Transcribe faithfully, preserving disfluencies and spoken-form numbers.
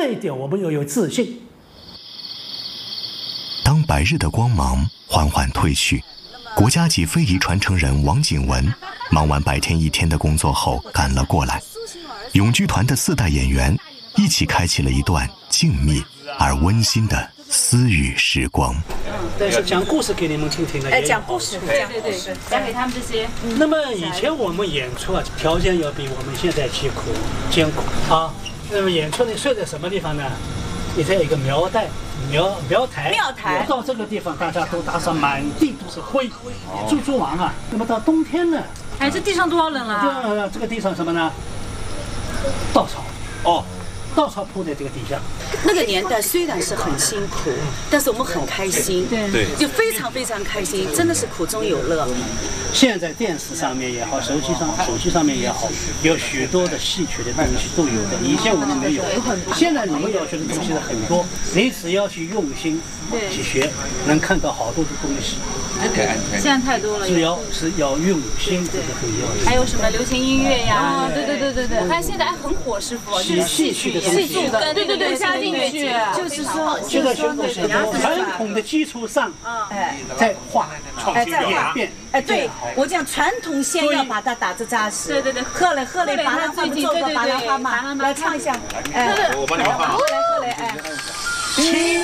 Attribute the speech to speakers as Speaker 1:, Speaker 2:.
Speaker 1: 这一点我们要有自信。
Speaker 2: 当白日的光芒缓缓褪去，国家级非遗传承人王景文忙完白天一天的工作后赶了过来，永剧团的四代演员一起开启了一段静谧而温馨的私语时光。
Speaker 1: 但是讲故事给你们听听的，
Speaker 3: 哎，讲故事，
Speaker 4: 对对对，讲给他们这些。
Speaker 1: 那么以前我们演出啊，条件要比我们现在艰苦艰苦啊。那么演出你睡在什么地方呢？你在一个苗带苗苗台，
Speaker 3: 庙台
Speaker 1: 到这个地方，大家都打扫满地都是灰，猪猪王啊。那么到冬天呢？
Speaker 4: 哎，这地上多少冷啊！
Speaker 1: 这这个地上什么呢？稻草哦，稻草铺在这个地下。
Speaker 3: 那个年代虽然是很辛苦，但是我们很开心，
Speaker 4: 对
Speaker 5: 对，
Speaker 3: 就非常非常开心，真的是苦中有乐。
Speaker 1: 现在电视上面也好，手机上手机上面也好，有许多的戏曲的东西都有的，以前我们没有。现在你们要学的东西是很多，你只要去用心去学，能看到好多的东西。
Speaker 4: 现在太多了，
Speaker 1: 只要是要用心，这个很要紧。
Speaker 4: 还有什么流行音乐呀？对对对对对，我看现在还很火，师傅，就是
Speaker 1: 戏曲的
Speaker 4: 戏剧跟对对对加进去，
Speaker 3: 就是说，
Speaker 1: 现在学东西多，传统的基础上，
Speaker 3: 哎，
Speaker 1: 再画创
Speaker 3: 哎，
Speaker 1: 新
Speaker 3: 再画
Speaker 1: 演变。
Speaker 3: 哎，对我讲传统先要把它打得扎实。
Speaker 4: 对对对
Speaker 3: 贺嘞贺嘞，巴拉花做个巴拉花嘛，来唱一下，哎，
Speaker 5: 我帮你们放。
Speaker 3: 贺嘞贺嘞，哎。
Speaker 1: 亲